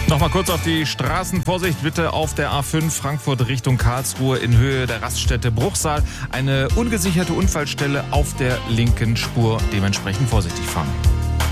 Nochmal kurz auf die Straßen. Vorsicht bitte auf der A5 Frankfurt Richtung Karlsruhe in Höhe der Raststätte Bruchsal. Eine ungesicherte Unfallstelle auf der linken Spur. Dementsprechend vorsichtig fahren.